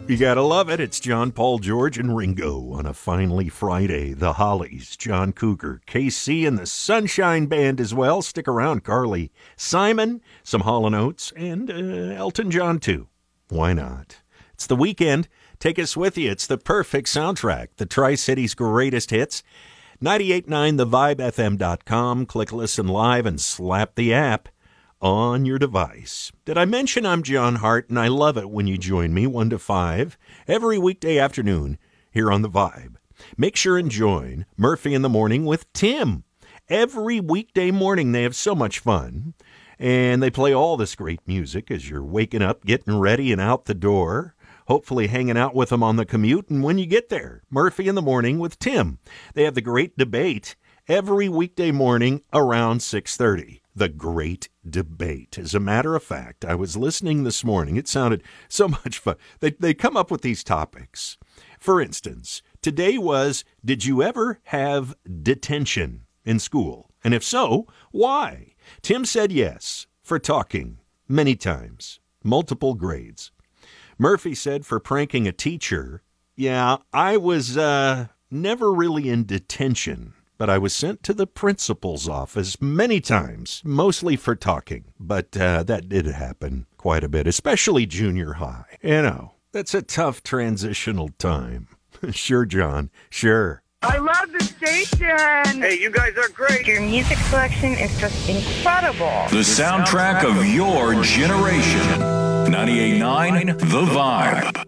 You gotta love it. It's John, Paul, George, and Ringo on a finally Friday. The Hollies, John Cougar, KC, and the Sunshine Band as well. Stick around, Carly Simon, some Hall & Oates, and Elton John, too. Why not? It's the weekend. Take us with you. It's the perfect soundtrack. The Tri-Cities' greatest hits. 98.9thevibefm.com. Click Listen Live and slap the app on your device. Did I mention I'm John Hart, and I love it when you join me 1 to 5 every weekday afternoon here on The Vibe. Make sure and join Murphy in the Morning with Tim. Every weekday morning they have so much fun, and they play all this great music as you're waking up, getting ready, and out the door, hopefully hanging out with them on the commute. And when you get there, Murphy in the Morning with Tim. They have the great debate every weekday morning around 6:30. The Great Debate. As a matter of fact, I was listening this morning. It sounded so much fun. They come up with these topics. For instance, today was, did you ever have detention in school? And if so, why? Tim said yes, for talking, many times, multiple grades. Murphy said for pranking a teacher, yeah, I was never really in detention, but I was sent to the principal's office many times, mostly for talking. But that did happen quite a bit, especially junior high. You know, that's a tough transitional time. Sure, John, sure. I love the station. Hey, you guys are great. Your music selection is just incredible. The soundtrack of your generation. 98.9 The Vibe.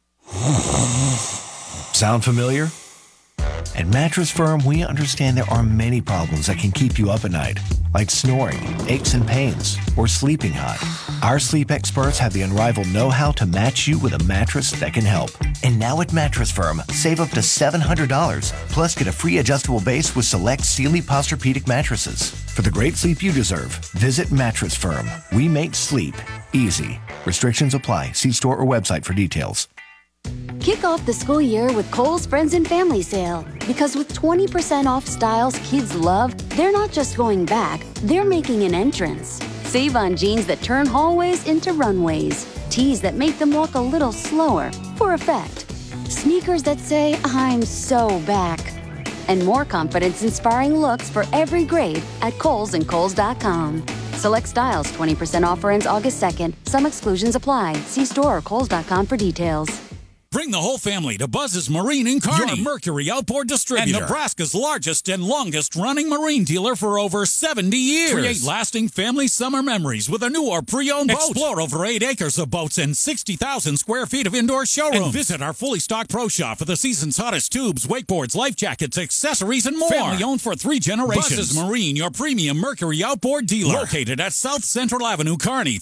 Sound familiar? At Mattress Firm, we understand there are many problems that can keep you up at night, like snoring, aches and pains, or sleeping hot. Our sleep experts have the unrivaled know-how to match you with a mattress that can help. And now at Mattress Firm, save up to $700, plus get a free adjustable base with select Sealy Posturepedic mattresses. For the great sleep you deserve, visit Mattress Firm. We make sleep easy. Restrictions apply. See store or website for details. Kick off the school year with Kohl's Friends and Family Sale. Because with 20% off styles kids love, they're not just going back, they're making an entrance. Save on jeans that turn hallways into runways, tees that make them walk a little slower for effect, sneakers that say, I'm so back, and more confidence-inspiring looks for every grade at Kohl's and Kohl's.com. Select styles, 20% offer ends August 2nd. Some exclusions apply. See store or Kohl's.com for details. Bring the whole family to Buzz's Marine in Kearney, your Mercury outboard distributor, and Nebraska's largest and longest-running marine dealer for over 70 years. Create lasting family summer memories with a new or pre-owned boat. Explore over 8 acres of boats and 60,000 square feet of indoor showrooms. And visit our fully stocked pro shop for the season's hottest tubes, wakeboards, life jackets, accessories, and more. Family-owned for 3 generations. Buzz's Marine, your premium Mercury outboard dealer. Located at South Central Avenue, Kearney,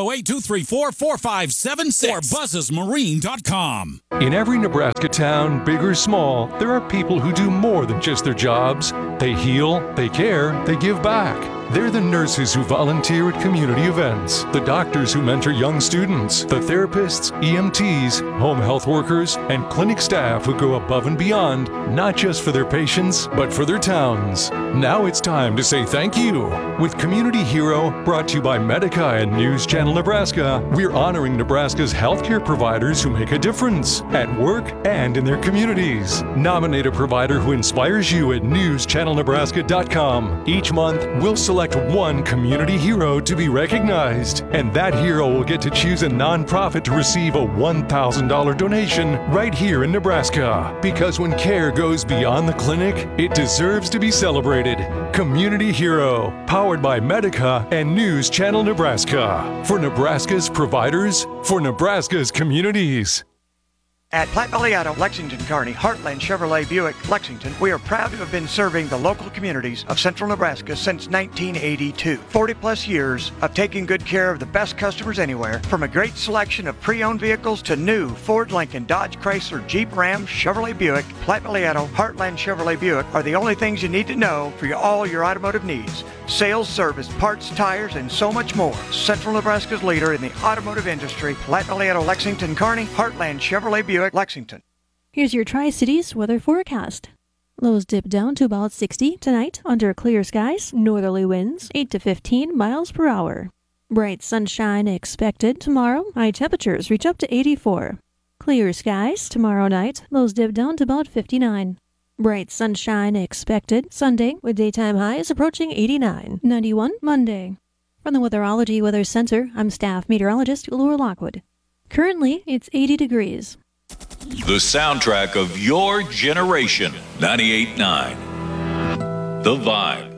308-234-4576 or buzzesmarine.com. In every Nebraska town, big or small, there are people who do more than just their jobs. They heal, they care, they give back. They're the nurses who volunteer at community events, the doctors who mentor young students, the therapists, EMTs, home health workers, and clinic staff who go above and beyond, not just for their patients, but for their towns. Now it's time to say thank you. With Community Hero, brought to you by Medica and News Channel Nebraska, we're honoring Nebraska's healthcare providers who make a difference at work and in their communities. Nominate a provider who inspires you at newschannelnebraska.com. Each month, we'll select one community hero to be recognized, and that hero will get to choose a nonprofit to receive a $1,000 donation right here in Nebraska. Because when care goes beyond the clinic, it deserves to be celebrated. Community Hero, powered by Medica and News Channel Nebraska. For Nebraska's providers, for Nebraska's communities. At Platte Valley Auto, Lexington, Kearney, Heartland Chevrolet Buick, Lexington, we are proud to have been serving the local communities of central Nebraska since 1982. 40 plus years of taking good care of the best customers anywhere, from a great selection of pre-owned vehicles to new Ford, Lincoln, Dodge, Chrysler, Jeep, Ram, Chevrolet Buick. Platte Valley Auto, Heartland Chevrolet Buick are the only things you need to know for all your automotive needs. Sales, service, parts, tires, and so much more. Central Nebraska's leader in the automotive industry, Platte Valley Auto, Lexington, Kearney, Heartland Chevrolet Buick, Lexington. Here's your Tri-Cities weather forecast. Lows dip down to about 60 tonight under clear skies, northerly winds 8 to 15 miles per hour. Bright sunshine expected tomorrow. High temperatures reach up to 84. Clear skies tomorrow night. Lows dip down to about 59. Bright sunshine expected Sunday with daytime highs approaching 89. 91 Monday. From the Weatherology Weather Center, I'm staff meteorologist Laura Lockwood. Currently, it's 80 degrees. The soundtrack of your generation. 98.9 The Vibe.